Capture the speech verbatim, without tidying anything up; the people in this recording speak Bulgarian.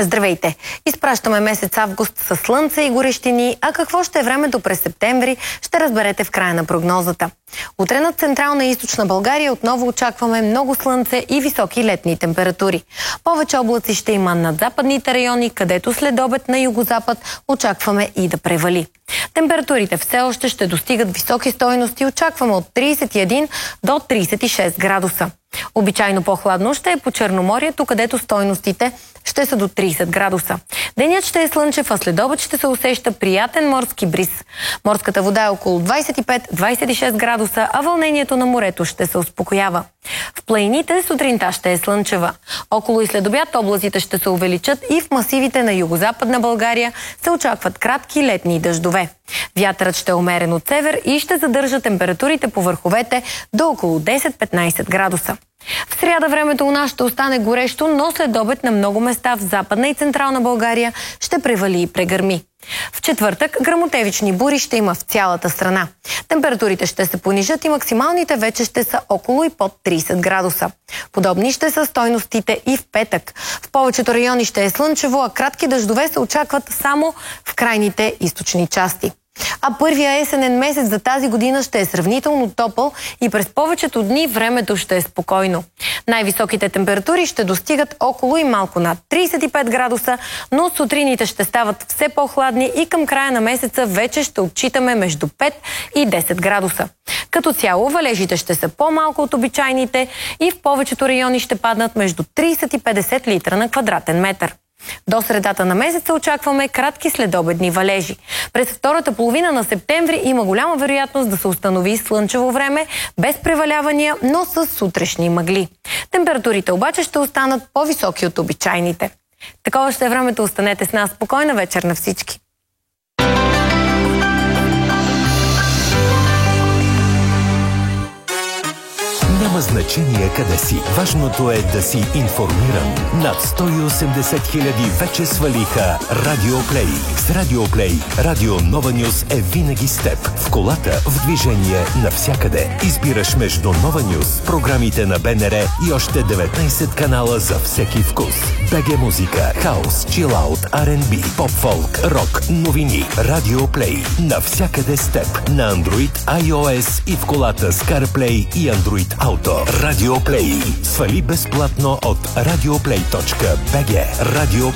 Здравейте! Изпращаме месец август със слънце и горещини, а какво ще е времето през септември, ще разберете в края на прогнозата. Утре над Централна и Източна България отново очакваме много слънце и високи летни температури. Повече облаци ще има над западните райони, където след обед на югозапад очакваме и да превали. Температурите все още ще достигат високи стойности, очакваме от тридесет и един до тридесет и шест градуса. Обичайно по-хладно ще е по Черноморието, където стойностите ще са до тридесет градуса. Денят ще е слънчев, а след обед ще се усеща приятен морски бриз. Морската вода е около двадесет и пет до двадесет и шест градуса, а вълнението на морето ще се успокоява. В планините сутринта ще е слънчева. Около и след обяд облаците ще се увеличат и в масивите на югозападна България се очакват кратки летни дъждове. Вятърът ще е умерен от север и ще задържа температурите по върховете до около десет до петнадесет градуса. В сряда времето у нас ще остане горещо, но след обед на много места в Западна и Централна България ще превали и прегърми. В четвъртък гръмотевични бури ще има в цялата страна. Температурите ще се понижат и максималните вече ще са около и под тридесет градуса. Подобни ще са стойностите и в петък. В повечето райони ще е слънчево, а кратки дъждове се очакват само в крайните източни части. А първия есенен месец за тази година ще е сравнително топъл и през повечето дни времето ще е спокойно. Най-високите температури ще достигат около и малко над тридесет и пет градуса, но сутрините ще стават все по-хладни и към края на месеца вече ще отчитаме между пет и десет градуса. Като цяло валежите ще са по-малко от обичайните и в повечето райони ще паднат между тридесет и петдесет литра на квадратен метър. До средата на месеца очакваме кратки следобедни валежи. През втората половина на септември има голяма вероятност да се установи слънчево време, без превалявания, но с сутрешни мъгли. Температурите обаче ще останат по-високи от обичайните. Такова ще е времето, останете с нас. Спокойна вечер на всички! Няма значение къде си. Важното е да си информиран. Над сто и осемдесет хиляди вече свалиха Радио Плей. С Радио Плей Радио Нова Нюз е винаги с теб. В колата, в движение, навсякъде. Избираш между Нова Нюз, програмите на БНР и още деветнадесет канала за всеки вкус. БГ музика, хаус, чилаут, Ар енд Би, поп-фолк, рок, новини. Радио Плей. Навсякъде с теб. На Android, iOS и в колата с CarPlay и Android Auto. Радио Плей. Свали безплатно от радиоплей точка би джи. Радио